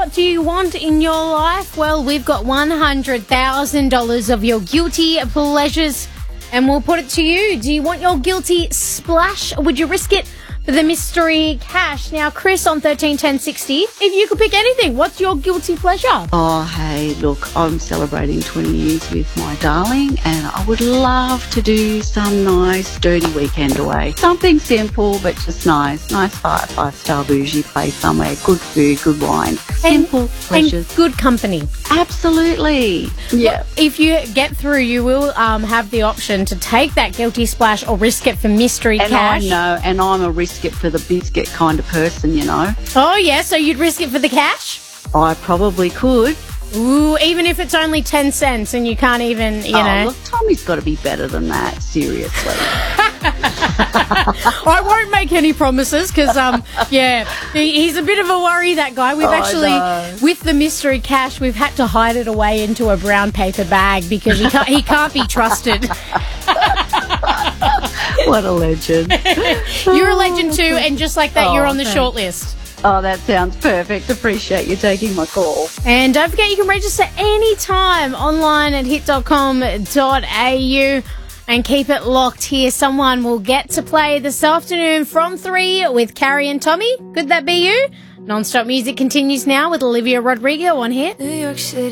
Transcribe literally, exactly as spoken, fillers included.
What do you want in your life? Well, we've got one hundred thousand dollars of your guilty pleasures, and we'll put it to you. Do you want your guilty splash, or would you risk it for the mystery cash? Now, Chris on thirteen ten sixty, if you could pick anything, what's your guilty pleasure? Oh, hey, look, I'm celebrating twenty years with my darling, and I would love to do some nice, dirty weekend away. Something simple, but just nice. Nice five, five-star bougie place somewhere. Good food, good wine. Simple and, pleasures. And good company. Absolutely. Yeah. Well, if you get through, you will um, have the option to take that guilty splash or risk it for mystery and cash. I know, and I'm a risk it for the biscuit kind of person, you know. Oh, yeah, so you'd risk it for the cash? I probably could. Ooh, even if it's only ten cents and you can't even, you oh, know. Look, Tommy's got to be better than that, seriously. I won't make any promises because, um, yeah, he, he's a bit of a worry, that guy. We've oh, actually, with the mystery cash, we've had to hide it away into a brown paper bag because he can't, he can't be trusted. What a legend. You're a legend too, and just like that, oh, you're on the thanks. short list. Oh, that sounds perfect. Appreciate you taking my call. And don't forget, you can register anytime online at hit dot com dot a u and keep it locked here. Someone will get to play this afternoon from three with Carrie and Tommy. Could that be you? Non-stop music continues now with Olivia Rodrigo on here. New York City.